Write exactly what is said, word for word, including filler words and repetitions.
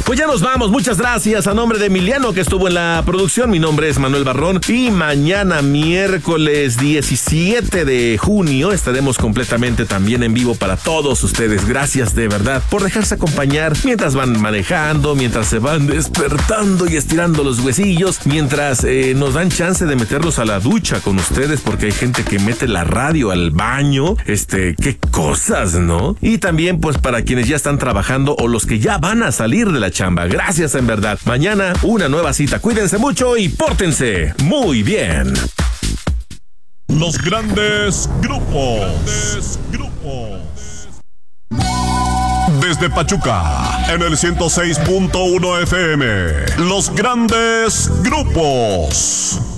Pues ya nos vamos, muchas gracias a nombre de Emiliano que estuvo en la producción. Mi nombre es Manuel Barrón y mañana miércoles diecisiete de junio estaremos completamente también en vivo para todos ustedes. Gracias de verdad por dejarse acompañar mientras van manejando, mientras se van despertando y estirando los huesillos, mientras eh, nos dan chance de meterlos a la ducha con ustedes, porque hay gente que mete la radio al baño. Este, qué cosas, ¿no? Y también pues para quienes ya están trabajando o los que ya van a salir de la chamba. Gracias en verdad. Mañana una nueva cita. Cuídense mucho y pórtense muy bien. Los grandes grupos. Grandes grupos. Desde Pachuca, en el ciento seis punto uno F M. Los grandes grupos.